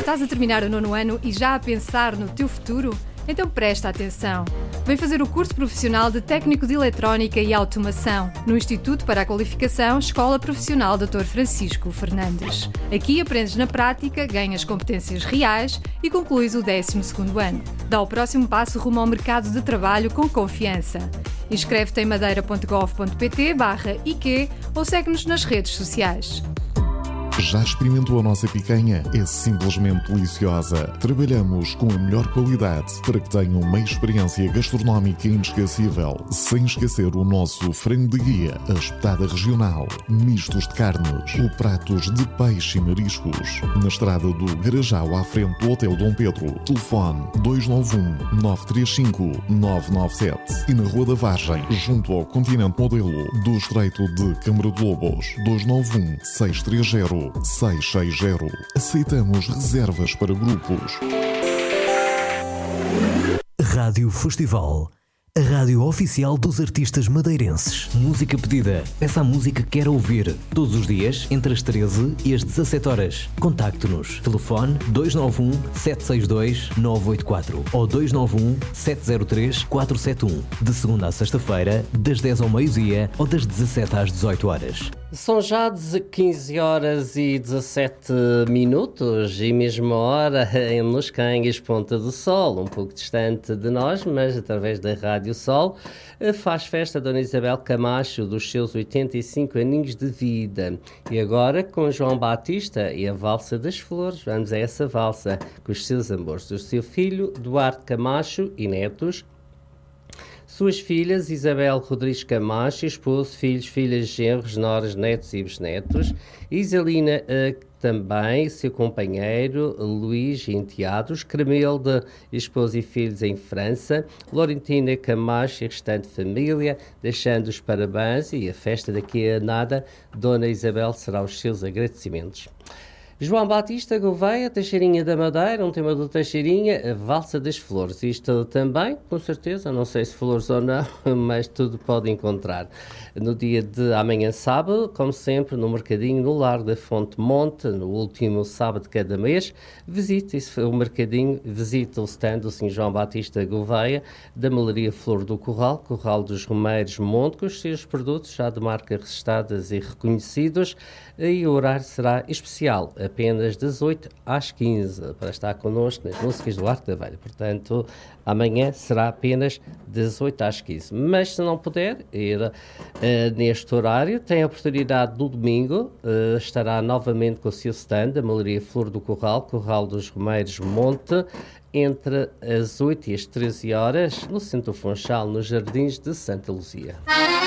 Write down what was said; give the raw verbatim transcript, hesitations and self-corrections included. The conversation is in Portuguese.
Estás a terminar o nono ano e já a pensar no teu futuro? Então presta atenção. Vem fazer o curso profissional de Técnico de Eletrónica e Automação no Instituto para a Qualificação Escola Profissional doutor Francisco Fernandes. Aqui aprendes na prática, ganhas competências reais e concluís o décimo segundo ano. Dá o próximo passo rumo ao mercado de trabalho com confiança. Inscreve-te em madeira.gov.pt barra I Q ou segue-nos nas redes sociais. Já experimentou a nossa picanha? É simplesmente deliciosa. Trabalhamos com a melhor qualidade para que tenham uma experiência gastronómica inesquecível. Sem esquecer o nosso frango de guia, a espetada regional, mistos de carnes ou pratos de peixe e mariscos. Na estrada do Garajal, à frente do Hotel Dom Pedro. Telefone dois nove um, nove três cinco, nove nove sete. E na Rua da Vargem, junto ao Continente Modelo do Estreito de Câmara de Lobos. dois nove um, seis três zero, seis seis zero. Aceitamos reservas para grupos. Rádio Festival, a rádio oficial dos artistas madeirenses. Música pedida. Peça a música que quer ouvir. Todos os dias, entre as treze e as dezassete horas. Contacte-nos. Telefone dois nove um, sete seis dois, nove oito quatro ou dois nove um, sete zero três, quatro sete um. De segunda a sexta-feira, das dez ao meio-dia ou das dezassete às dezoito horas. São já quinze horas e dezassete minutos e mesma hora em Los Cangues, Ponta do Sol, um pouco distante de nós, mas através da Rádio Sol, faz festa a Dona Isabel Camacho dos seus oitenta e cinco aninhos de vida. E agora com João Batista e a Valsa das Flores, vamos a essa valsa com os seus amores do seu filho Duarte Camacho e netos, suas filhas, Isabel Rodrigues Camacho, esposo, filhos, filhas, genros, noras, netos e bisnetos. Isalina uh, também, seu companheiro, Luís e enteados. Cremelda, esposo e filhos em França. Laurentina Camacho e restante família, deixando os parabéns e a festa daqui a nada, Dona Isabel será os seus agradecimentos. João Batista Gouveia, Teixeirinha da Madeira, um tema do Teixeirinha, a Valsa das Flores. Isto também, com certeza, não sei se flores ou não, mas tudo pode encontrar. No dia de amanhã, sábado, como sempre, no Mercadinho, no Largo da Fonte Monte, no último sábado de cada mês, visite o Mercadinho, visite o stand do senhor João Batista Gouveia, da Malaria Flor do Corral, Corral dos Romeiros Monte, com os seus produtos já de marca registradas e reconhecidos, e o horário será especial, apenas das oito às quinze, para estar connosco nas músicas do Arco da Velha. Portanto, amanhã será apenas das oito às quinze. Mas se não puder ir uh, neste horário, tem a oportunidade do domingo, uh, estará novamente com o seu stand, a Malaria Flor do Corral, Corral dos Romeiros Monte, entre as oito e as treze horas, no Centro Funchal, nos Jardins de Santa Luzia.